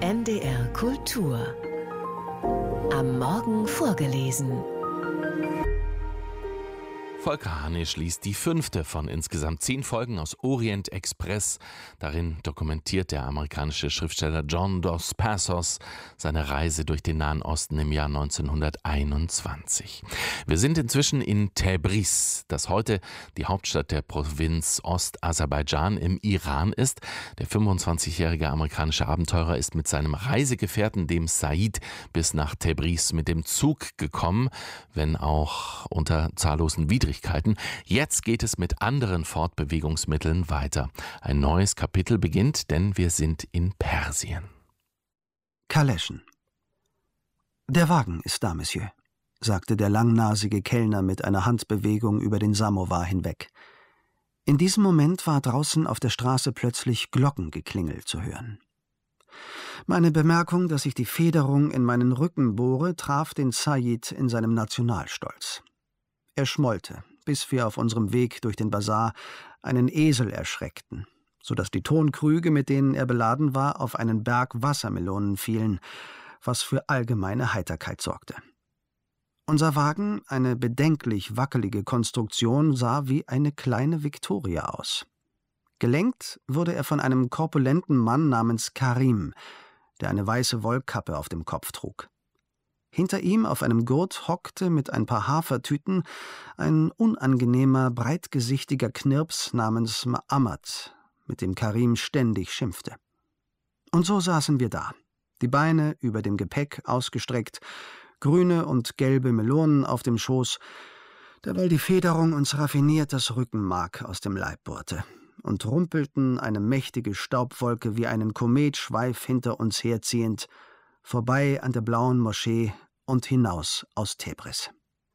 NDR Kultur. Am Morgen vorgelesen. Volker Hanisch liest die 5. von insgesamt 10 Folgen aus Orient Express. Darin dokumentiert der amerikanische Schriftsteller John Dos Passos seine Reise durch den Nahen Osten im Jahr 1921. Wir sind inzwischen in Tabriz, das heute die Hauptstadt der Provinz Ost-Aserbaidschan im Iran ist. Der 25-jährige amerikanische Abenteurer ist mit seinem Reisegefährten, dem Said, bis nach Tabriz mit dem Zug gekommen, wenn auch unter zahllosen Widrigkeiten. Jetzt geht es mit anderen Fortbewegungsmitteln weiter. Ein neues Kapitel beginnt, denn wir sind in Persien. Kaleschen. »Der Wagen ist da, Monsieur«, sagte der langnasige Kellner mit einer Handbewegung über den Samowar hinweg. In diesem Moment war draußen auf der Straße plötzlich Glockengeklingel zu hören. Meine Bemerkung, dass ich die Federung in meinen Rücken bohre, traf den Said in seinem Nationalstolz. Er schmollte, bis wir auf unserem Weg durch den Basar einen Esel erschreckten, so dass die Tonkrüge, mit denen er beladen war, auf einen Berg Wassermelonen fielen, was für allgemeine Heiterkeit sorgte. Unser Wagen, eine bedenklich wackelige Konstruktion, sah wie eine kleine Viktoria aus. Gelenkt wurde er von einem korpulenten Mann namens Karim, der eine weiße Wollkappe auf dem Kopf trug. Hinter ihm auf einem Gurt hockte mit ein paar Hafertüten ein unangenehmer, breitgesichtiger Knirps namens Ma'amad, mit dem Karim ständig schimpfte. Und so saßen wir da, die Beine über dem Gepäck ausgestreckt, grüne und gelbe Melonen auf dem Schoß, derweil die Federung uns raffiniert das Rückenmark aus dem Leib bohrte, und rumpelten eine mächtige Staubwolke wie einen Kometschweif hinter uns herziehend, vorbei an der blauen Moschee und hinaus aus Tabriz.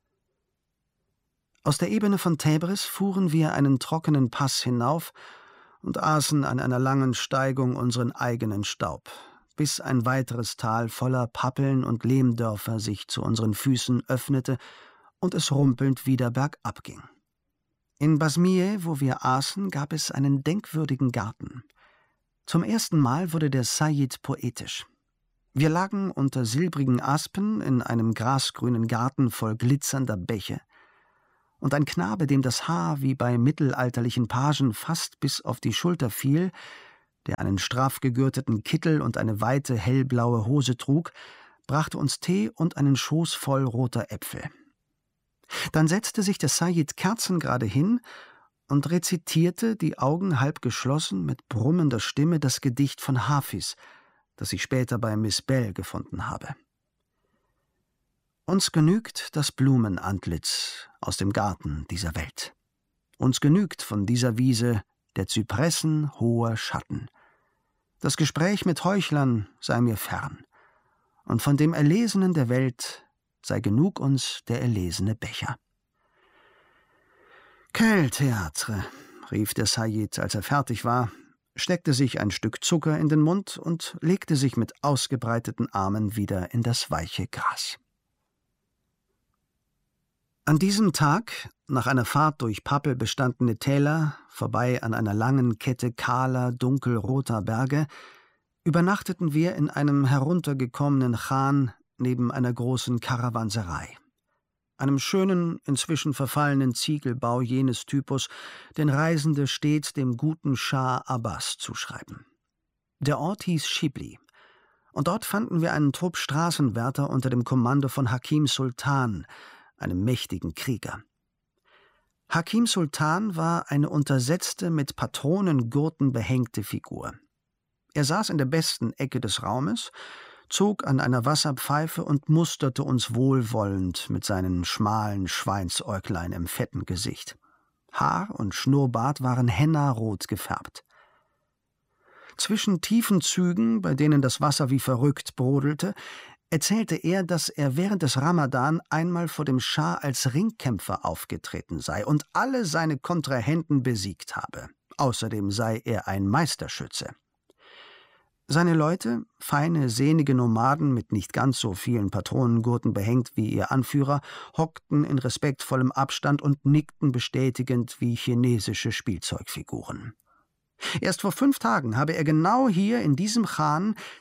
Aus der Ebene von Tabriz fuhren wir einen trockenen Pass hinauf und aßen an einer langen Steigung unseren eigenen Staub, bis ein weiteres Tal voller Pappeln und Lehmdörfer sich zu unseren Füßen öffnete und es rumpelnd wieder bergab ging. In Basmije, wo wir aßen, gab es einen denkwürdigen Garten. Zum ersten Mal wurde der Said poetisch. Wir lagen unter silbrigen Aspen in einem grasgrünen Garten voll glitzernder Bäche, und ein Knabe, dem das Haar wie bei mittelalterlichen Pagen fast bis auf die Schulter fiel, der einen straff gegürteten Kittel und eine weite hellblaue Hose trug, brachte uns Tee und einen Schoß voll roter Äpfel. Dann setzte sich der Said kerzengerade hin und rezitierte, die Augen halb geschlossen, mit brummender Stimme das Gedicht von Hafiz, das ich später bei Miss Bell gefunden habe. Uns genügt das Blumenantlitz aus dem Garten dieser Welt. Uns genügt von dieser Wiese der Zypressen hoher Schatten. Das Gespräch mit Heuchlern sei mir fern, und von dem Erlesenen der Welt sei genug uns der erlesene Becher. »Quel Théâtre«, rief der Said, als er fertig war, steckte sich ein Stück Zucker in den Mund und legte sich mit ausgebreiteten Armen wieder in das weiche Gras. An diesem Tag, nach einer Fahrt durch pappelbestandene Täler, vorbei an einer langen Kette kahler, dunkelroter Berge, übernachteten wir in einem heruntergekommenen Chan neben einer großen Karawanserei, einem schönen, inzwischen verfallenen Ziegelbau jenes Typus, den Reisende stets dem guten Schah Abbas zuschreiben. Der Ort hieß Schibli, und dort fanden wir einen Trupp Straßenwärter unter dem Kommando von Hakim Sultan, einem mächtigen Krieger. Hakim Sultan war eine untersetzte, mit Patronengurten behängte Figur. Er saß in der besten Ecke des Raumes, zog an einer Wasserpfeife und musterte uns wohlwollend mit seinen schmalen Schweinsäuglein im fetten Gesicht. Haar und Schnurrbart waren hennarot gefärbt. Zwischen tiefen Zügen, bei denen das Wasser wie verrückt brodelte, erzählte er, dass er während des Ramadan einmal vor dem Schah als Ringkämpfer aufgetreten sei und alle seine Kontrahenten besiegt habe. Außerdem sei er ein Meisterschütze. Seine Leute, feine, sehnige Nomaden mit nicht ganz so vielen Patronengurten behängt wie ihr Anführer, hockten in respektvollem Abstand und nickten bestätigend wie chinesische Spielzeugfiguren. Erst vor 5 Tagen habe er genau hier in diesem Chan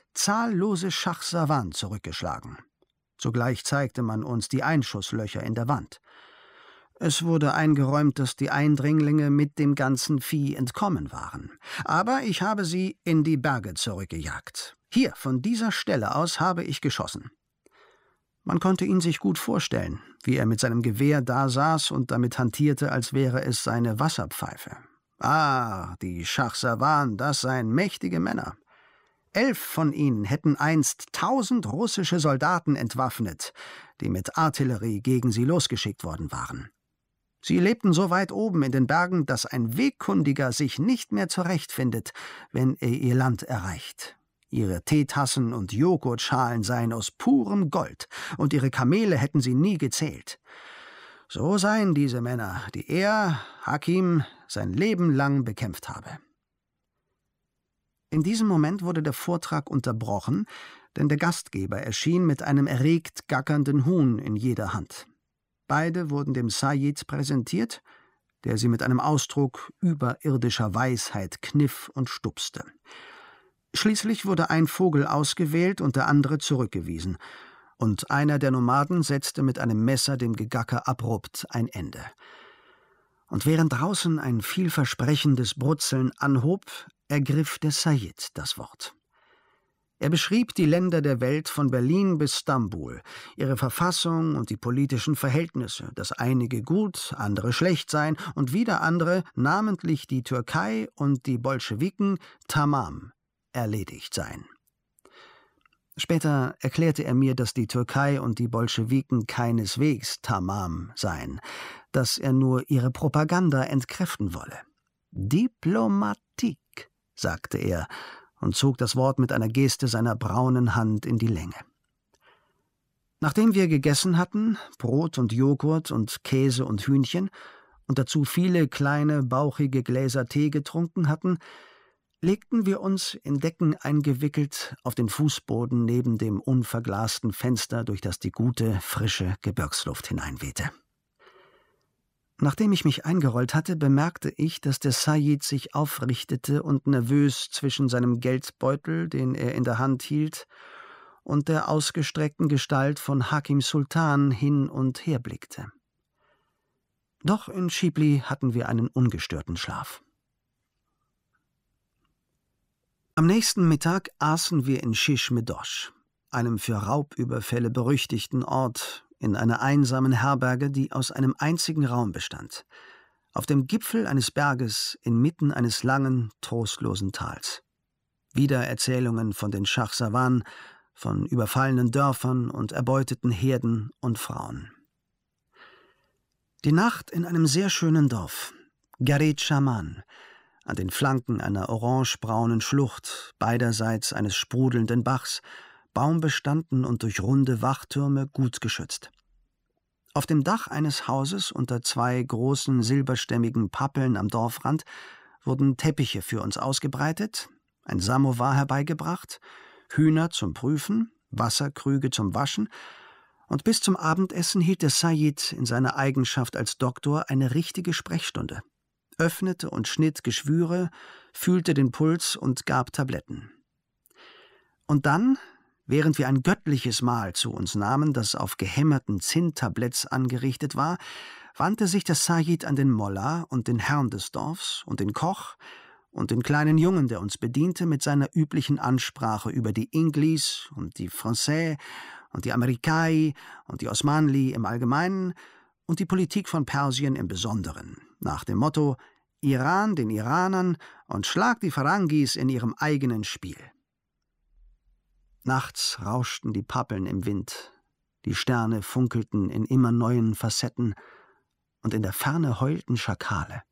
zahllose Schachsawan zurückgeschlagen. Zugleich zeigte man uns die Einschusslöcher in der Wand. Es wurde eingeräumt, dass die Eindringlinge mit dem ganzen Vieh entkommen waren. Aber ich habe sie in die Berge zurückgejagt. Hier, von dieser Stelle aus, habe ich geschossen. Man konnte ihn sich gut vorstellen, wie er mit seinem Gewehr dasaß und damit hantierte, als wäre es seine Wasserpfeife. Ah, die Schachsawan, das seien mächtige Männer. 11 von ihnen hätten einst 1000 russische Soldaten entwaffnet, die mit Artillerie gegen sie losgeschickt worden waren. Sie lebten so weit oben in den Bergen, dass ein Wegkundiger sich nicht mehr zurechtfindet, wenn er ihr Land erreicht. Ihre Teetassen und Joghurtschalen seien aus purem Gold, und ihre Kamele hätten sie nie gezählt. So seien diese Männer, die er, Hakim, sein Leben lang bekämpft habe. In diesem Moment wurde der Vortrag unterbrochen, denn der Gastgeber erschien mit einem erregt gackernden Huhn in jeder Hand. Beide wurden dem Sayyid präsentiert, der sie mit einem Ausdruck überirdischer Weisheit kniff und stupste. Schließlich wurde ein Vogel ausgewählt und der andere zurückgewiesen, und einer der Nomaden setzte mit einem Messer dem Gegacker abrupt ein Ende. Und während draußen ein vielversprechendes Brutzeln anhob, ergriff der Sayyid das Wort. Er beschrieb die Länder der Welt von Berlin bis Stambul, ihre Verfassung und die politischen Verhältnisse, dass einige gut, andere schlecht seien und wieder andere, namentlich die Türkei und die Bolschewiken, tamam, erledigt seien. Später erklärte er mir, dass die Türkei und die Bolschewiken keineswegs tamam seien, dass er nur ihre Propaganda entkräften wolle. Diplomatik, sagte er, und zog das Wort mit einer Geste seiner braunen Hand in die Länge. Nachdem wir gegessen hatten, Brot und Joghurt und Käse und Hühnchen, und dazu viele kleine, bauchige Gläser Tee getrunken hatten, legten wir uns in Decken eingewickelt auf den Fußboden neben dem unverglasten Fenster, durch das die gute, frische Gebirgsluft hineinwehte. Nachdem ich mich eingerollt hatte, bemerkte ich, dass der Sayyid sich aufrichtete und nervös zwischen seinem Geldbeutel, den er in der Hand hielt, und der ausgestreckten Gestalt von Hakim Sultan hin und her blickte. Doch in Schibli hatten wir einen ungestörten Schlaf. Am nächsten Mittag aßen wir in Shish-me-Dosh, einem für Raubüberfälle berüchtigten Ort, in einer einsamen Herberge, die aus einem einzigen Raum bestand, auf dem Gipfel eines Berges inmitten eines langen, trostlosen Tals. Wieder Erzählungen von den Schachsawan, von überfallenen Dörfern und erbeuteten Herden und Frauen. Die Nacht in einem sehr schönen Dorf, Garet Shaman, an den Flanken einer orangebraunen Schlucht, beiderseits eines sprudelnden Bachs, baumbestanden und durch runde Wachtürme gut geschützt. Auf dem Dach eines Hauses unter 2 großen silberstämmigen Pappeln am Dorfrand wurden Teppiche für uns ausgebreitet, ein Samowar herbeigebracht, Hühner zum Prüfen, Wasserkrüge zum Waschen, und bis zum Abendessen hielt der Sayyid in seiner Eigenschaft als Doktor eine richtige Sprechstunde, öffnete und schnitt Geschwüre, fühlte den Puls und gab Tabletten. Und dann, während wir ein göttliches Mahl zu uns nahmen, das auf gehämmerten Zinntabletts angerichtet war, wandte sich der Sayyid an den Mollah und den Herrn des Dorfs und den Koch und den kleinen Jungen, der uns bediente, mit seiner üblichen Ansprache über die Inglis und die Français und die Amerikai und die Osmanli im Allgemeinen und die Politik von Persien im Besonderen, nach dem Motto Iran den Iranern und schlag die Farangis in ihrem eigenen Spiel. Nachts rauschten die Pappeln im Wind, die Sterne funkelten in immer neuen Facetten und in der Ferne heulten Schakale.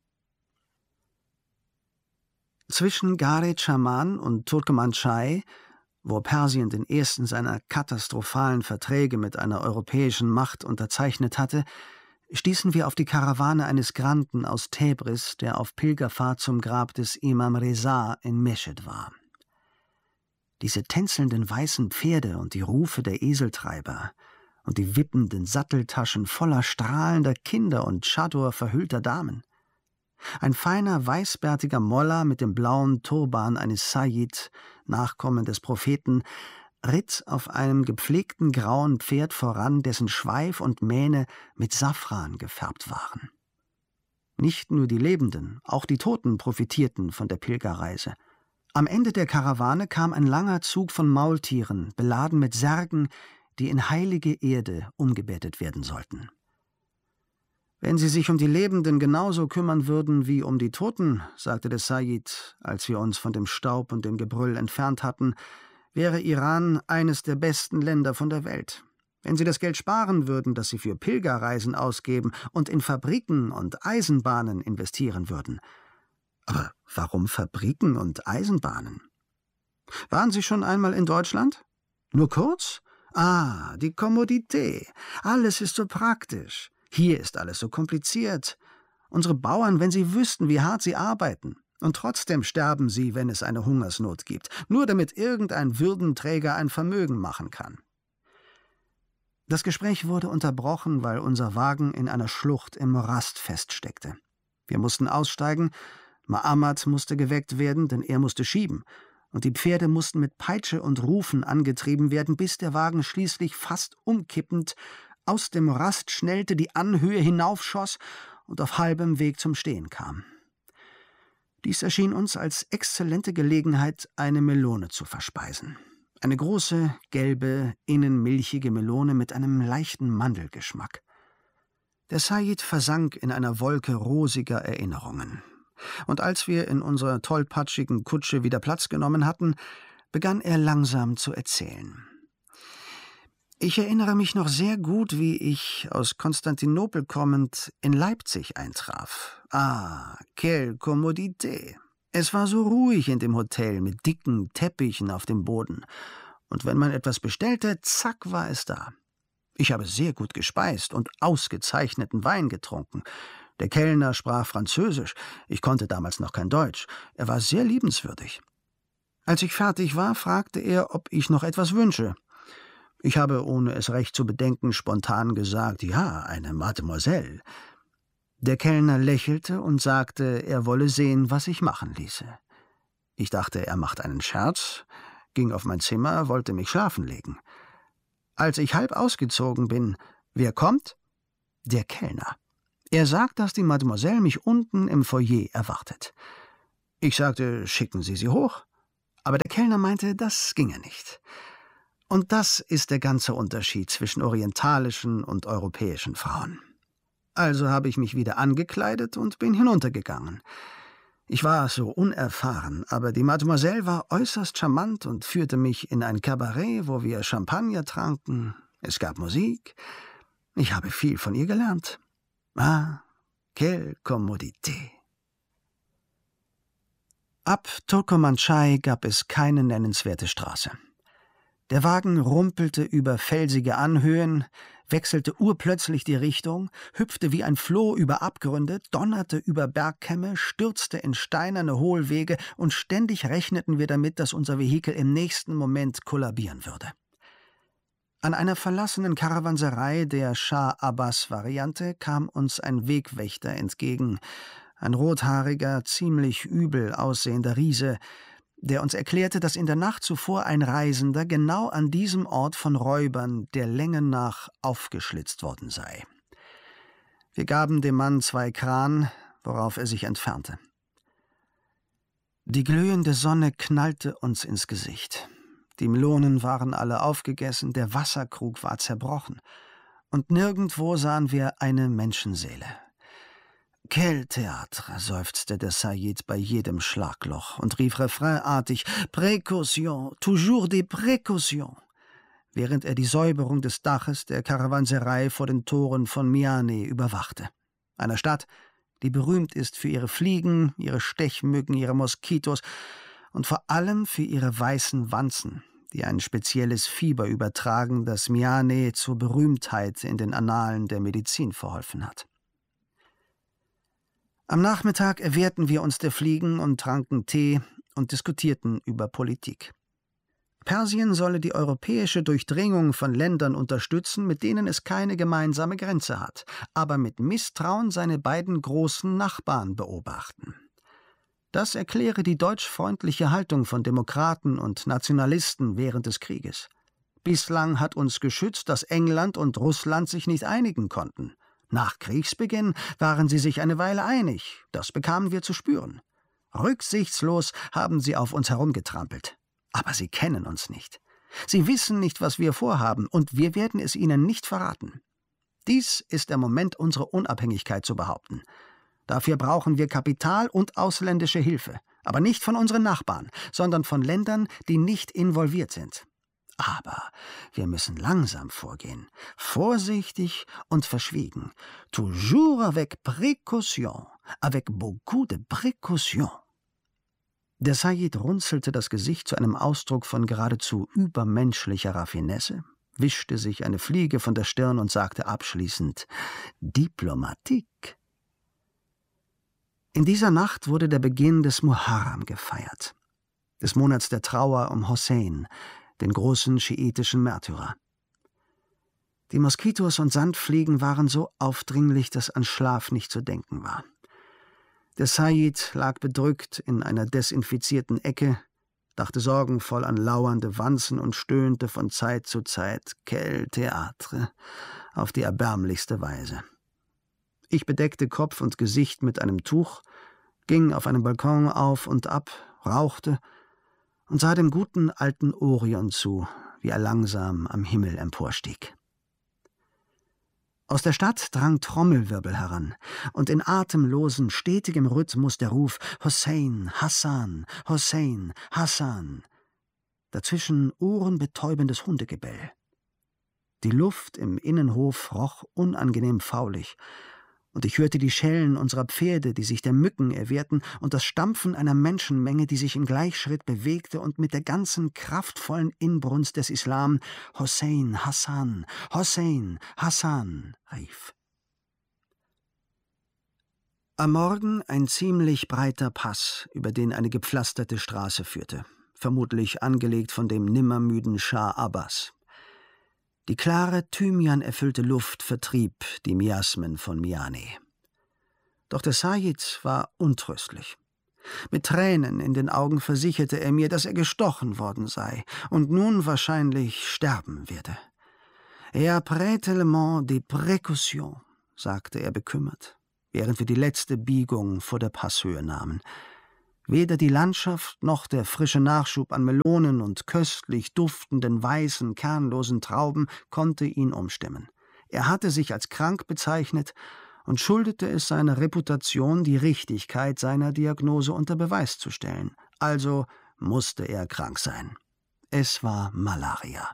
Zwischen Garet Shaman und Turkemanschai, wo Persien den ersten seiner katastrophalen Verträge mit einer europäischen Macht unterzeichnet hatte, stießen wir auf die Karawane eines Granden aus Tebris, der auf Pilgerfahrt zum Grab des Imam Reza in Mesched war. Diese tänzelnden weißen Pferde und die Rufe der Eseltreiber und die wippenden Satteltaschen voller strahlender Kinder und Chador verhüllter Damen. Ein feiner, weißbärtiger Molla mit dem blauen Turban eines Sayyid, Nachkommen des Propheten, ritt auf einem gepflegten grauen Pferd voran, dessen Schweif und Mähne mit Safran gefärbt waren. Nicht nur die Lebenden, auch die Toten profitierten von der Pilgerreise. Am Ende der Karawane kam ein langer Zug von Maultieren, beladen mit Särgen, die in heilige Erde umgebettet werden sollten. »Wenn Sie sich um die Lebenden genauso kümmern würden wie um die Toten«, sagte der Sayyid, als wir uns von dem Staub und dem Gebrüll entfernt hatten, »wäre Iran eines der besten Länder von der Welt. Wenn Sie das Geld sparen würden, das Sie für Pilgerreisen ausgeben, und in Fabriken und Eisenbahnen investieren würden.« »Aber warum Fabriken und Eisenbahnen?« »Waren Sie schon einmal in Deutschland?« »Nur kurz?« »Ah, die Kommodität. Alles ist so praktisch. Hier ist alles so kompliziert. Unsere Bauern, wenn sie wüssten, wie hart sie arbeiten. Und trotzdem sterben sie, wenn es eine Hungersnot gibt, nur damit irgendein Würdenträger ein Vermögen machen kann.« Das Gespräch wurde unterbrochen, weil unser Wagen in einer Schlucht im Morast feststeckte. Wir mussten aussteigen, Ma'amad musste geweckt werden, denn er musste schieben, und die Pferde mussten mit Peitsche und Rufen angetrieben werden, bis der Wagen schließlich fast umkippend aus dem Morast schnellte, die Anhöhe hinaufschoss und auf halbem Weg zum Stehen kam. Dies erschien uns als exzellente Gelegenheit, eine Melone zu verspeisen. Eine große, gelbe, innen milchige Melone mit einem leichten Mandelgeschmack. Der Sayyid versank in einer Wolke rosiger Erinnerungen. Und als wir in unserer tollpatschigen Kutsche wieder Platz genommen hatten, begann er langsam zu erzählen. »Ich erinnere mich noch sehr gut, wie ich, aus Konstantinopel kommend, in Leipzig eintraf. Ah, quelle commodité! Es war so ruhig in dem Hotel mit dicken Teppichen auf dem Boden. Und wenn man etwas bestellte, zack, war es da. Ich habe sehr gut gespeist und ausgezeichneten Wein getrunken. Der Kellner sprach Französisch, ich konnte damals noch kein Deutsch. Er war sehr liebenswürdig. Als ich fertig war, fragte er, ob ich noch etwas wünsche. Ich habe, ohne es recht zu bedenken, spontan gesagt, ja, eine Mademoiselle. Der Kellner lächelte und sagte, er wolle sehen, was ich machen ließe. Ich dachte, er macht einen Scherz, ging auf mein Zimmer, wollte mich schlafen legen. Als ich halb ausgezogen bin, wer kommt? Der Kellner. Er sagt, dass die Mademoiselle mich unten im Foyer erwartet. Ich sagte, schicken Sie sie hoch. Aber der Kellner meinte, das ginge nicht. Und das ist der ganze Unterschied zwischen orientalischen und europäischen Frauen. Also habe ich mich wieder angekleidet und bin hinuntergegangen. Ich war so unerfahren, aber die Mademoiselle war äußerst charmant und führte mich in ein Kabarett, wo wir Champagner tranken. Es gab Musik. Ich habe viel von ihr gelernt. Ah, quelle commodité. Ab Turkomanschai gab es keine nennenswerte Straße. Der Wagen rumpelte über felsige Anhöhen, wechselte urplötzlich die Richtung, hüpfte wie ein Floh über Abgründe, donnerte über Bergkämme, stürzte in steinerne Hohlwege, und ständig rechneten wir damit, dass unser Vehikel im nächsten Moment kollabieren würde. An einer verlassenen Karawanserei der Schah-Abbas-Variante kam uns ein Wegwächter entgegen, ein rothaariger, ziemlich übel aussehender Riese, der uns erklärte, dass in der Nacht zuvor ein Reisender genau an diesem Ort von Räubern der Länge nach aufgeschlitzt worden sei. Wir gaben dem Mann 2 Kran, worauf er sich entfernte. Die glühende Sonne knallte uns ins Gesicht. Die Melonen waren alle aufgegessen, der Wasserkrug war zerbrochen, und nirgendwo sahen wir eine Menschenseele. »Quel Théâtre«, seufzte der Sayyid bei jedem Schlagloch und rief refrainartig, »Précaution, toujours des précautions«, während er die Säuberung des Daches der Karawanserei vor den Toren von Miane überwachte, einer Stadt, die berühmt ist für ihre Fliegen, ihre Stechmücken, ihre Moskitos und vor allem für ihre weißen Wanzen, die ein spezielles Fieber übertragen, das Miane zur Berühmtheit in den Annalen der Medizin verholfen hat. Am Nachmittag erwehrten wir uns der Fliegen und tranken Tee und diskutierten über Politik. Persien solle die europäische Durchdringung von Ländern unterstützen, mit denen es keine gemeinsame Grenze hat, aber mit Misstrauen seine beiden großen Nachbarn beobachten. Das erkläre die deutschfreundliche Haltung von Demokraten und Nationalisten während des Krieges. Bislang hat uns geschützt, dass England und Russland sich nicht einigen konnten. Nach Kriegsbeginn waren sie sich eine Weile einig, das bekamen wir zu spüren. Rücksichtslos haben sie auf uns herumgetrampelt. Aber sie kennen uns nicht. Sie wissen nicht, was wir vorhaben, und wir werden es ihnen nicht verraten. Dies ist der Moment, unsere Unabhängigkeit zu behaupten. Dafür brauchen wir Kapital und ausländische Hilfe, aber nicht von unseren Nachbarn, sondern von Ländern, die nicht involviert sind. Aber wir müssen langsam vorgehen, vorsichtig und verschwiegen. Toujours avec précaution, avec beaucoup de précaution. Der Said runzelte das Gesicht zu einem Ausdruck von geradezu übermenschlicher Raffinesse, wischte sich eine Fliege von der Stirn und sagte abschließend: Diplomatique. In dieser Nacht wurde der Beginn des Muharram gefeiert, des Monats der Trauer um Hossein, den großen schiitischen Märtyrer. Die Moskitos und Sandfliegen waren so aufdringlich, dass an Schlaf nicht zu denken war. Der Said lag bedrückt in einer desinfizierten Ecke, dachte sorgenvoll an lauernde Wanzen und stöhnte von Zeit zu Zeit Quel Théâtre auf die erbärmlichste Weise. Ich bedeckte Kopf und Gesicht mit einem Tuch, ging auf einem Balkon auf und ab, rauchte und sah dem guten alten Orion zu, wie er langsam am Himmel emporstieg. Aus der Stadt drang Trommelwirbel heran, und in atemlosem, stetigem Rhythmus der Ruf »Hossein, Hassan, Hossein, Hassan«, dazwischen ohrenbetäubendes Hundegebell. Die Luft im Innenhof roch unangenehm faulig, und ich hörte die Schellen unserer Pferde, die sich der Mücken erwehrten, und das Stampfen einer Menschenmenge, die sich im Gleichschritt bewegte und mit der ganzen kraftvollen Inbrunst des Islam »Hossein, Hassan, Hossein, Hassan« rief. Am Morgen ein ziemlich breiter Pass, über den eine gepflasterte Straße führte, vermutlich angelegt von dem nimmermüden Schah Abbas. Die klare, thymianerfüllte Luft vertrieb die Miasmen von Miane. Doch der Said war untröstlich. Mit Tränen in den Augen versicherte er mir, dass er gestochen worden sei und nun wahrscheinlich sterben werde. Et après tellement de précautions, sagte er bekümmert, während wir die letzte Biegung vor der Passhöhe nahmen. Weder die Landschaft noch der frische Nachschub an Melonen und köstlich duftenden, weißen, kernlosen Trauben konnte ihn umstimmen. Er hatte sich als krank bezeichnet und schuldete es seiner Reputation, die Richtigkeit seiner Diagnose unter Beweis zu stellen. Also musste er krank sein. Es war Malaria.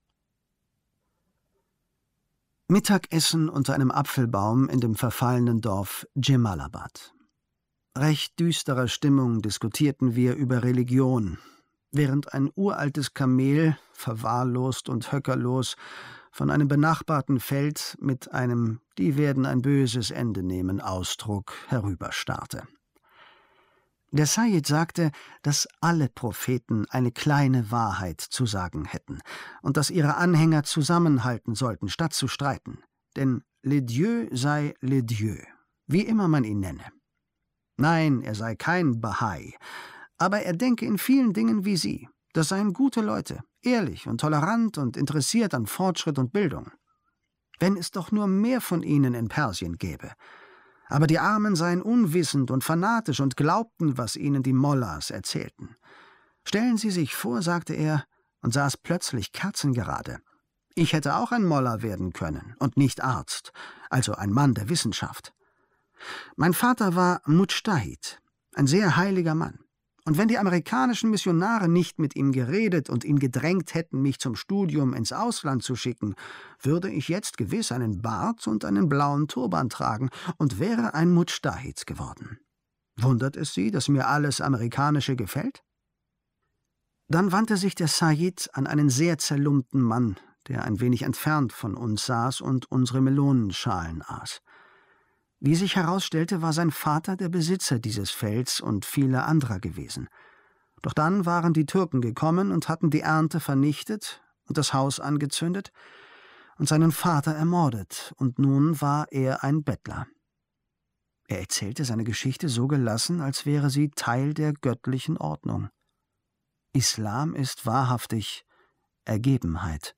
Mittagessen unter einem Apfelbaum in dem verfallenen Dorf Jemalabad. Recht düsterer Stimmung diskutierten wir über Religion, während ein uraltes Kamel, verwahrlost und höckerlos, von einem benachbarten Feld mit einem »Die werden ein böses Ende nehmen« Ausdruck herüberstarrte. Der Said sagte, dass alle Propheten eine kleine Wahrheit zu sagen hätten und dass ihre Anhänger zusammenhalten sollten, statt zu streiten. Denn le Dieu sei le Dieu, wie immer man ihn nenne. Nein, er sei kein Bahai, aber er denke in vielen Dingen wie sie. Das seien gute Leute, ehrlich und tolerant und interessiert an Fortschritt und Bildung. Wenn es doch nur mehr von ihnen in Persien gäbe. Aber die Armen seien unwissend und fanatisch und glaubten, was ihnen die Mollahs erzählten. Stellen Sie sich vor, sagte er und saß plötzlich kerzengerade. Ich hätte auch ein Mollah werden können und nicht Arzt, also ein Mann der Wissenschaft. Mein Vater war Mujtahid, ein sehr heiliger Mann. Und wenn die amerikanischen Missionare nicht mit ihm geredet und ihn gedrängt hätten, mich zum Studium ins Ausland zu schicken, würde ich jetzt gewiss einen Bart und einen blauen Turban tragen und wäre ein Mujtahid geworden. Wundert es Sie, dass mir alles Amerikanische gefällt? Dann wandte sich der Said an einen sehr zerlumpten Mann, der ein wenig entfernt von uns saß und unsere Melonenschalen aß. Wie sich herausstellte, war sein Vater der Besitzer dieses Felds und vieler anderer gewesen. Doch dann waren die Türken gekommen und hatten die Ernte vernichtet und das Haus angezündet und seinen Vater ermordet, und nun war er ein Bettler. Er erzählte seine Geschichte so gelassen, als wäre sie Teil der göttlichen Ordnung. Islam ist wahrhaftig Ergebenheit.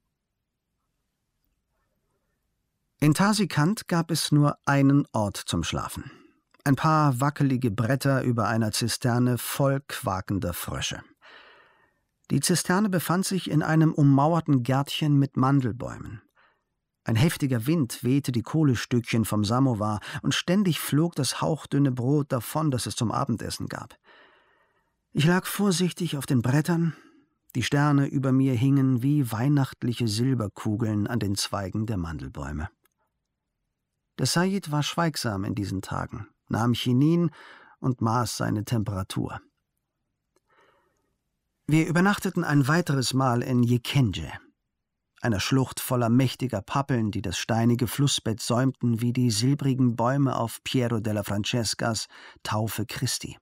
In Tasikant gab es nur einen Ort zum Schlafen. Ein paar wackelige Bretter über einer Zisterne voll quakender Frösche. Die Zisterne befand sich in einem ummauerten Gärtchen mit Mandelbäumen. Ein heftiger Wind wehte die Kohlestückchen vom Samowar, und ständig flog das hauchdünne Brot davon, das es zum Abendessen gab. Ich lag vorsichtig auf den Brettern, die Sterne über mir hingen wie weihnachtliche Silberkugeln an den Zweigen der Mandelbäume. Der Sayyid war schweigsam in diesen Tagen, nahm Chinin und maß seine Temperatur. Wir übernachteten ein weiteres Mal in Jekenje, einer Schlucht voller mächtiger Pappeln, die das steinige Flussbett säumten wie die silbrigen Bäume auf Piero della Francescas Taufe Christi.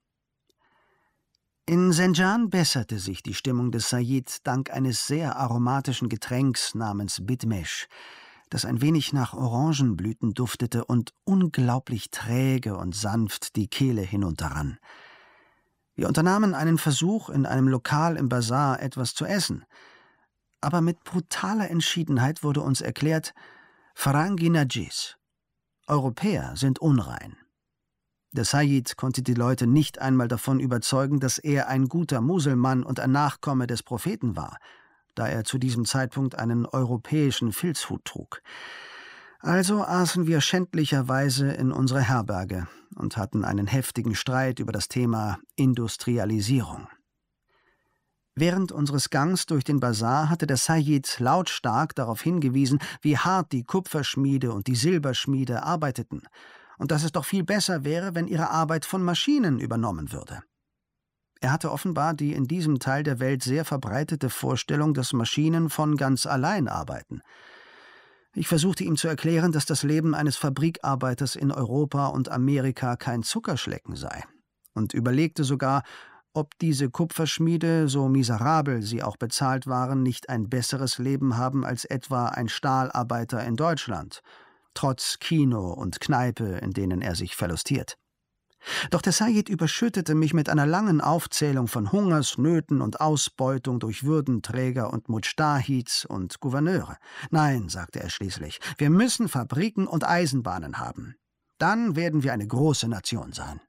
In Zenjan besserte sich die Stimmung des Sayyid dank eines sehr aromatischen Getränks namens Bidmesh, das ein wenig nach Orangenblüten duftete und unglaublich träge und sanft die Kehle hinunterrann. Wir unternahmen einen Versuch, in einem Lokal im Bazar etwas zu essen, aber mit brutaler Entschiedenheit wurde uns erklärt, Farangi Najis, Europäer sind unrein. Der Sayyid konnte die Leute nicht einmal davon überzeugen, dass er ein guter Muselmann und ein Nachkomme des Propheten war, da er zu diesem Zeitpunkt einen europäischen Filzhut trug. Also aßen wir schändlicherweise in unserer Herberge und hatten einen heftigen Streit über das Thema Industrialisierung. Während unseres Gangs durch den Bazar hatte der Sayyid lautstark darauf hingewiesen, wie hart die Kupferschmiede und die Silberschmiede arbeiteten und dass es doch viel besser wäre, wenn ihre Arbeit von Maschinen übernommen würde. Er hatte offenbar die in diesem Teil der Welt sehr verbreitete Vorstellung, dass Maschinen von ganz allein arbeiten. Ich versuchte ihm zu erklären, dass das Leben eines Fabrikarbeiters in Europa und Amerika kein Zuckerschlecken sei, und überlegte sogar, ob diese Kupferschmiede, so miserabel sie auch bezahlt waren, nicht ein besseres Leben haben als etwa ein Stahlarbeiter in Deutschland, trotz Kino und Kneipe, in denen er sich verlustiert. Doch der Sayyid überschüttete mich mit einer langen Aufzählung von Hungersnöten und Ausbeutung durch Würdenträger und Mujtahids und Gouverneure. Nein, sagte er schließlich, wir müssen Fabriken und Eisenbahnen haben. Dann werden wir eine große Nation sein.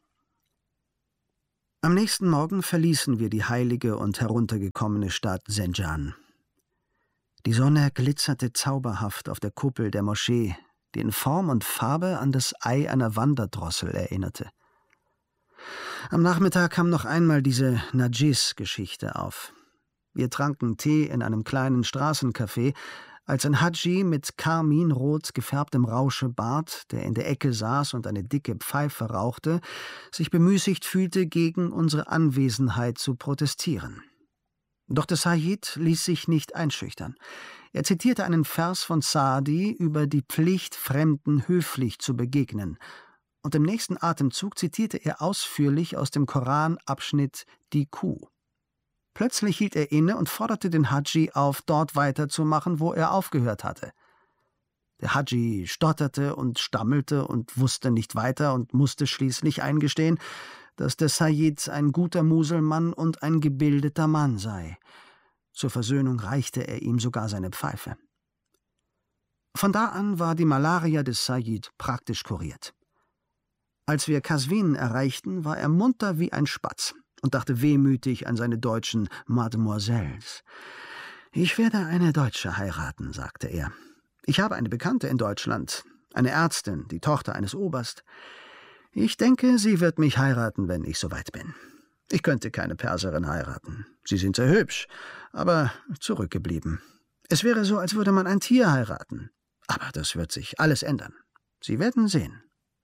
Am nächsten Morgen verließen wir die heilige und heruntergekommene Stadt Zenjan. Die Sonne glitzerte zauberhaft auf der Kuppel der Moschee, die in Form und Farbe an das Ei einer Wanderdrossel erinnerte. Am Nachmittag kam noch einmal diese Najis-Geschichte auf. Wir tranken Tee in einem kleinen Straßencafé, als ein Hadschi mit karminrot gefärbtem Rauschebart, der in der Ecke saß und eine dicke Pfeife rauchte, sich bemüßigt fühlte, gegen unsere Anwesenheit zu protestieren. Doch der Sayyid ließ sich nicht einschüchtern. Er zitierte einen Vers von Saadi über die Pflicht, Fremden höflich zu begegnen, und im nächsten Atemzug zitierte er ausführlich aus dem Koranabschnitt die Kuh. Plötzlich hielt er inne und forderte den Hadschi auf, dort weiterzumachen, wo er aufgehört hatte. Der Hadschi stotterte und stammelte und wusste nicht weiter und musste schließlich eingestehen, dass der Sayyid ein guter Muselmann und ein gebildeter Mann sei. Zur Versöhnung reichte er ihm sogar seine Pfeife. Von da an war die Malaria des Sayyid praktisch kuriert. Als wir Qazvin erreichten, war er munter wie ein Spatz und dachte wehmütig an seine deutschen Mademoiselles. »Ich werde eine Deutsche heiraten«, sagte er. »Ich habe eine Bekannte in Deutschland, eine Ärztin, die Tochter eines Oberst. Ich denke, sie wird mich heiraten, wenn ich soweit bin. Ich könnte keine Perserin heiraten. Sie sind sehr hübsch, aber zurückgeblieben. Es wäre so, als würde man ein Tier heiraten. Aber das wird sich alles ändern. Sie werden sehen.«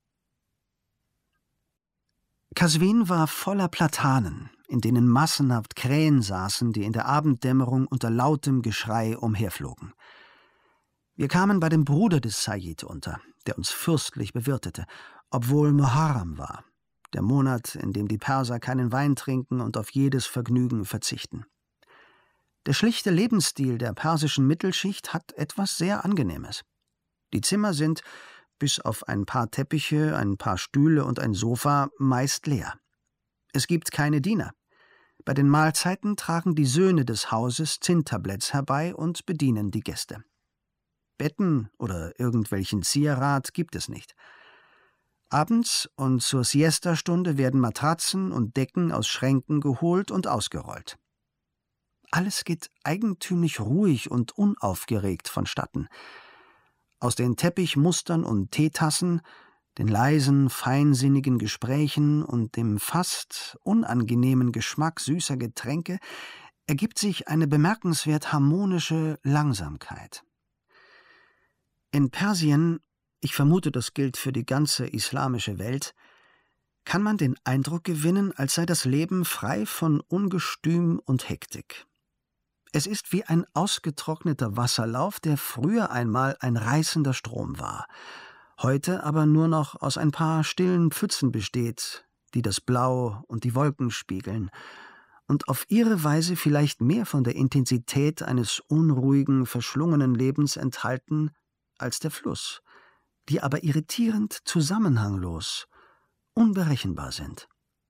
Qazvin war voller Platanen, in denen massenhaft Krähen saßen, die in der Abenddämmerung unter lautem Geschrei umherflogen. Wir kamen bei dem Bruder des Sayyid unter, der uns fürstlich bewirtete, obwohl Muharram war. der Monat, in dem die Perser keinen Wein trinken und auf jedes Vergnügen verzichten. Der schlichte Lebensstil der persischen Mittelschicht hat etwas sehr Angenehmes. Die Zimmer sind, bis auf ein paar Teppiche, ein paar Stühle und ein Sofa, meist leer. Es gibt keine Diener. Bei den Mahlzeiten tragen die Söhne des Hauses Zinntabletts herbei und bedienen die Gäste. Betten oder irgendwelchen Zierrat gibt es nicht. Abends und zur Siestastunde werden Matratzen und Decken aus Schränken geholt und ausgerollt. Alles geht eigentümlich ruhig und unaufgeregt vonstatten. Aus den Teppichmustern und Teetassen, den leisen, feinsinnigen Gesprächen und dem fast unangenehmen Geschmack süßer Getränke ergibt sich eine bemerkenswert harmonische Langsamkeit. In Persien, ich vermute, das gilt für die ganze islamische Welt, kann man den Eindruck gewinnen, als sei das Leben frei von Ungestüm und Hektik. Es ist wie ein ausgetrockneter Wasserlauf, der früher einmal ein reißender Strom war, heute aber nur noch aus ein paar stillen Pfützen besteht, die das Blau und die Wolken spiegeln und auf ihre Weise vielleicht mehr von der Intensität eines unruhigen, verschlungenen Lebens enthalten als der Fluss, die aber irritierend zusammenhanglos, unberechenbar sind.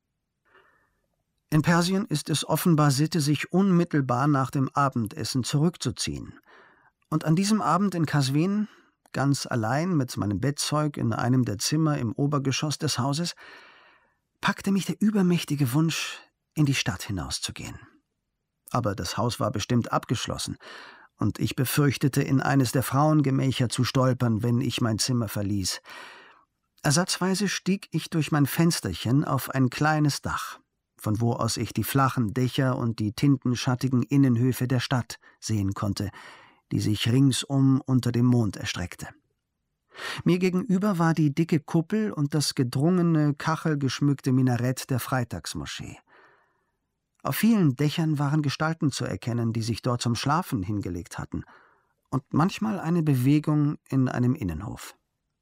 In Persien ist es offenbar Sitte, sich unmittelbar nach dem Abendessen zurückzuziehen. Und an diesem Abend in Kasvin, ganz allein mit meinem Bettzeug in einem der Zimmer im Obergeschoss des Hauses, packte mich der übermächtige Wunsch, in die Stadt hinauszugehen. Aber das Haus war bestimmt abgeschlossen, und ich befürchtete, in eines der Frauengemächer zu stolpern, wenn ich mein Zimmer verließ. Ersatzweise stieg ich durch mein Fensterchen auf ein kleines Dach, von wo aus ich die flachen Dächer und die tintenschattigen Innenhöfe der Stadt sehen konnte, die sich ringsum unter dem Mond erstreckte. Mir gegenüber war die dicke Kuppel und das gedrungene, kachelgeschmückte Minarett der Freitagsmoschee. Auf vielen Dächern waren Gestalten zu erkennen, die sich dort zum Schlafen hingelegt hatten, und manchmal eine Bewegung in einem Innenhof.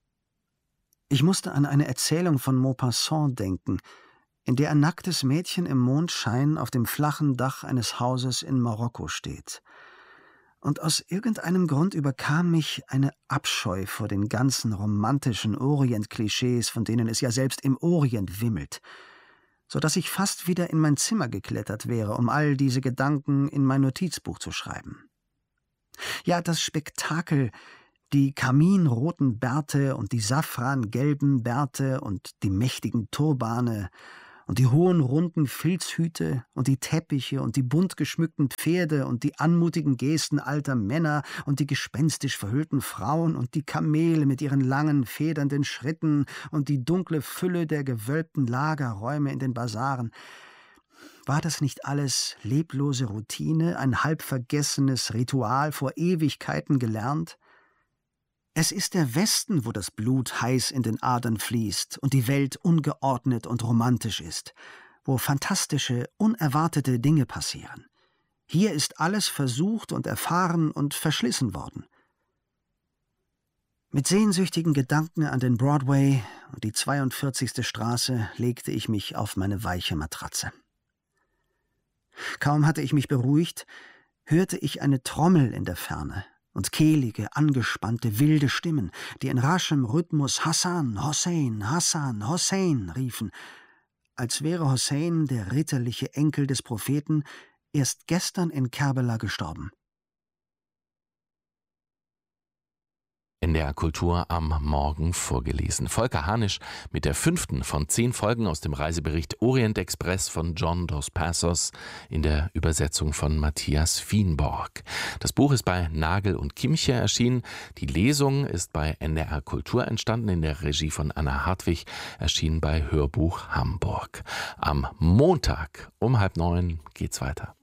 Ich musste an eine Erzählung von Maupassant denken, in der ein nacktes Mädchen im Mondschein auf dem flachen Dach eines Hauses in Marokko steht. Und aus irgendeinem Grund überkam mich eine Abscheu vor den ganzen romantischen Orient-Klischees, von denen es ja selbst im Orient wimmelt, so dass ich fast wieder in mein Zimmer geklettert wäre, um all diese Gedanken in mein Notizbuch zu schreiben. Ja, das Spektakel, die karminroten Bärte und die safrangelben Bärte und die mächtigen Turbane und die hohen, runden Filzhüte und die Teppiche und die bunt geschmückten Pferde und die anmutigen Gesten alter Männer und die gespenstisch verhüllten Frauen und die Kamele mit ihren langen, federnden Schritten und die dunkle Fülle der gewölbten Lagerräume in den Basaren. War das nicht alles leblose Routine, ein halb vergessenes Ritual, vor Ewigkeiten gelernt? Es ist der Westen, wo das Blut heiß in den Adern fließt und die Welt ungeordnet und romantisch ist, wo fantastische, unerwartete Dinge passieren. Hier ist alles versucht und erfahren und verschlissen worden. Mit sehnsüchtigen Gedanken an den Broadway und die 42. Straße legte ich mich auf meine weiche Matratze. Kaum hatte ich mich beruhigt, hörte ich eine Trommel in der Ferne und kehlige, angespannte, wilde Stimmen, die in raschem Rhythmus »Hassan, Hossein, Hassan, Hossein« riefen, als wäre Hossein, der ritterliche Enkel des Propheten, erst gestern in Kerbela gestorben. NDR Kultur am Morgen vorgelesen. Volker Hanisch mit der 5. von 10 Folgen aus dem Reisebericht Orient Express von John Dos Passos in der Übersetzung von Matthias Fienborg. Das Buch ist bei Nagel und Kimche erschienen. Die Lesung ist bei NDR Kultur entstanden, in der Regie von Anna Hartwig, erschienen bei Hörbuch Hamburg. Am Montag um 8:30 geht's weiter.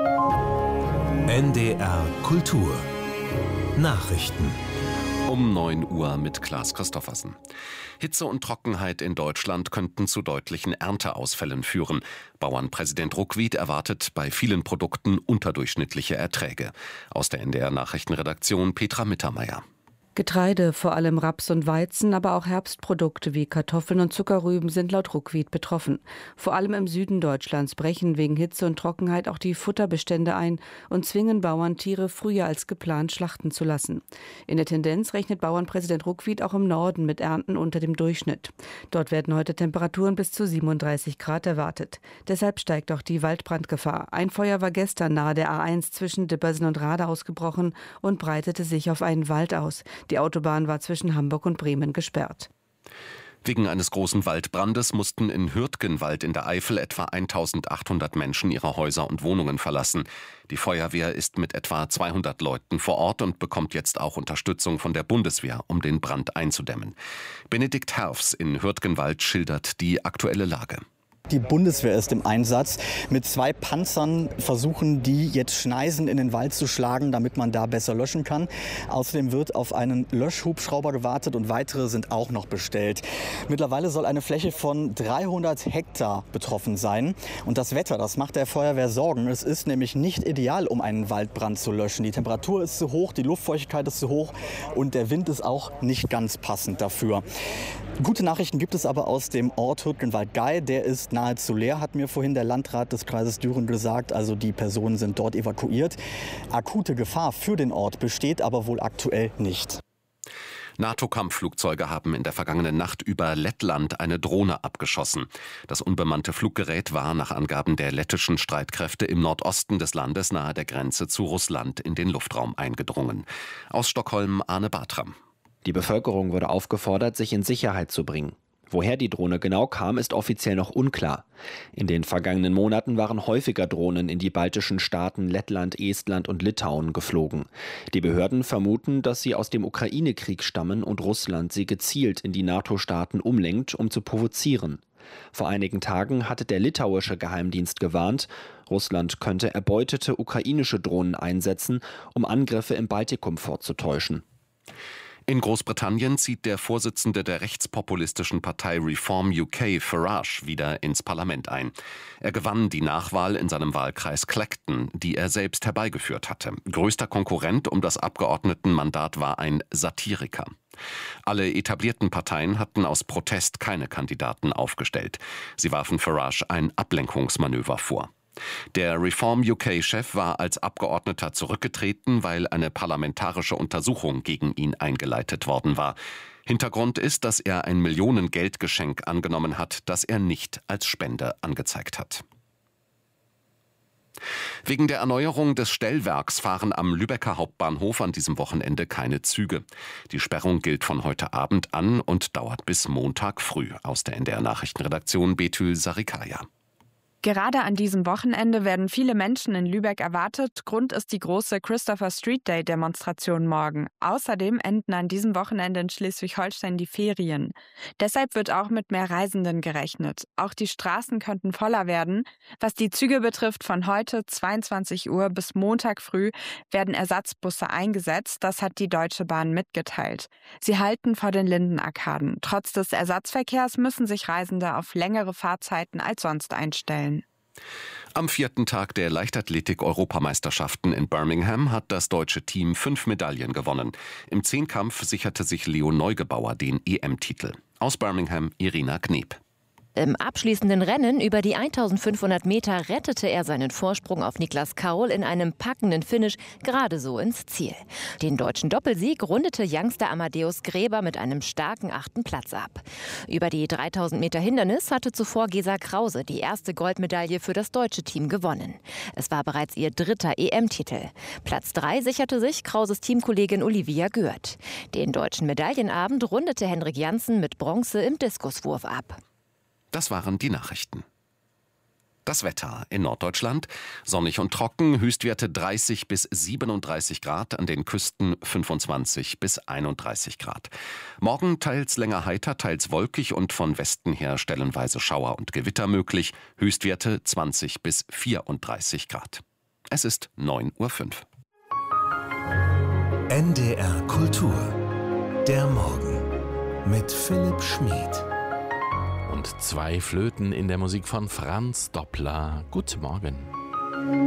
NDR Kultur Nachrichten um 9 Uhr mit Klaas Christoffersen. Hitze und Trockenheit in Deutschland könnten zu deutlichen Ernteausfällen führen. Bauernpräsident Ruckwied erwartet bei vielen Produkten unterdurchschnittliche Erträge. Aus der NDR Nachrichtenredaktion Petra Mittermeier. Getreide, vor allem Raps und Weizen, aber auch Herbstprodukte wie Kartoffeln und Zuckerrüben sind laut Ruckwied betroffen. Vor allem im Süden Deutschlands brechen wegen Hitze und Trockenheit auch die Futterbestände ein und zwingen Bauern, Tiere früher als geplant schlachten zu lassen. In der Tendenz rechnet Bauernpräsident Ruckwied auch im Norden mit Ernten unter dem Durchschnitt. Dort werden heute Temperaturen bis zu 37 Grad erwartet. Deshalb steigt auch die Waldbrandgefahr. Ein Feuer war gestern nahe der A1 zwischen Dippersen und Rade ausgebrochen und breitete sich auf einen Wald aus. Die Autobahn war zwischen Hamburg und Bremen gesperrt. Wegen eines großen Waldbrandes mussten in Hürtgenwald in der Eifel etwa 1800 Menschen ihre Häuser und Wohnungen verlassen. Die Feuerwehr ist mit etwa 200 Leuten vor Ort und bekommt jetzt auch Unterstützung von der Bundeswehr, um den Brand einzudämmen. Benedikt Herfs in Hürtgenwald schildert die aktuelle Lage. Die Bundeswehr ist im Einsatz. Mit 2 Panzern versuchen die jetzt Schneisen in den Wald zu schlagen, damit man da besser löschen kann. Außerdem wird auf einen Löschhubschrauber gewartet und weitere sind auch noch bestellt. Mittlerweile soll eine Fläche von 300 Hektar betroffen sein. Und das Wetter, das macht der Feuerwehr Sorgen. Es ist nämlich nicht ideal, um einen Waldbrand zu löschen. Die Temperatur ist zu hoch, die Luftfeuchtigkeit ist zu hoch und der Wind ist auch nicht ganz passend dafür. Gute Nachrichten gibt es aber aus dem Ort Hürtgenwald-Gei. Der ist nahezu leer, hat mir vorhin der Landrat des Kreises Düren gesagt. Also die Personen sind dort evakuiert. Akute Gefahr für den Ort besteht aber wohl aktuell nicht. NATO-Kampfflugzeuge haben in der vergangenen Nacht über Lettland eine Drohne abgeschossen. Das unbemannte Fluggerät war nach Angaben der lettischen Streitkräfte im Nordosten des Landes nahe der Grenze zu Russland in den Luftraum eingedrungen. Aus Stockholm Arne Bartram. Die Bevölkerung wurde aufgefordert, sich in Sicherheit zu bringen. Woher die Drohne genau kam, ist offiziell noch unklar. In den vergangenen Monaten waren häufiger Drohnen in die baltischen Staaten Lettland, Estland und Litauen geflogen. Die Behörden vermuten, dass sie aus dem Ukraine-Krieg stammen und Russland sie gezielt in die NATO-Staaten umlenkt, um zu provozieren. Vor einigen Tagen hatte der litauische Geheimdienst gewarnt, Russland könnte erbeutete ukrainische Drohnen einsetzen, um Angriffe im Baltikum vorzutäuschen. In Großbritannien zieht der Vorsitzende der rechtspopulistischen Partei Reform UK, Farage, wieder ins Parlament ein. Er gewann die Nachwahl in seinem Wahlkreis Clacton, die er selbst herbeigeführt hatte. Größter Konkurrent um das Abgeordnetenmandat war ein Satiriker. Alle etablierten Parteien hatten aus Protest keine Kandidaten aufgestellt. Sie warfen Farage ein Ablenkungsmanöver vor. Der Reform-UK-Chef war als Abgeordneter zurückgetreten, weil eine parlamentarische Untersuchung gegen ihn eingeleitet worden war. Hintergrund ist, dass er ein Millionen-Geldgeschenk angenommen hat, das er nicht als Spende angezeigt hat. Wegen der Erneuerung des Stellwerks fahren am Lübecker Hauptbahnhof an diesem Wochenende keine Züge. Die Sperrung gilt von heute Abend an und dauert bis Montag früh. Aus der NDR-Nachrichtenredaktion Betül Sarikaya. Gerade an diesem Wochenende werden viele Menschen in Lübeck erwartet. Grund ist die große Christopher Street Day Demonstration morgen. Außerdem enden an diesem Wochenende in Schleswig-Holstein die Ferien. Deshalb wird auch mit mehr Reisenden gerechnet. Auch die Straßen könnten voller werden. Was die Züge betrifft, von heute 22 Uhr bis Montag früh werden Ersatzbusse eingesetzt. Das hat die Deutsche Bahn mitgeteilt. Sie halten vor den Lindenarkaden. Trotz des Ersatzverkehrs müssen sich Reisende auf längere Fahrzeiten als sonst einstellen. Am 4. Tag der Leichtathletik-Europameisterschaften in Birmingham hat das deutsche Team 5 Medaillen gewonnen. Im Zehnkampf sicherte sich Leo Neugebauer den EM-Titel. Aus Birmingham Irina Kneb. Im abschließenden Rennen über die 1500 Meter rettete er seinen Vorsprung auf Niklas Kaul in einem packenden Finish gerade so ins Ziel. Den deutschen Doppelsieg rundete Youngster Amadeus Gräber mit einem starken 8. Platz ab. Über die 3000 Meter Hindernis hatte zuvor Gesa Krause die erste Goldmedaille für das deutsche Team gewonnen. Es war bereits ihr 3. EM-Titel. Platz 3 sicherte sich Krauses Teamkollegin Olivia Gürt. Den deutschen Medaillenabend rundete Henrik Janssen mit Bronze im Diskuswurf ab. Das waren die Nachrichten. Das Wetter in Norddeutschland: sonnig und trocken, Höchstwerte 30 bis 37 Grad, an den Küsten 25 bis 31 Grad. Morgen teils länger heiter, teils wolkig und von Westen her stellenweise Schauer und Gewitter möglich, Höchstwerte 20 bis 34 Grad. Es ist 9:05 Uhr. NDR Kultur. Der Morgen mit Philipp Schmid. Und 2 Flöten in der Musik von Franz Doppler. Guten Morgen.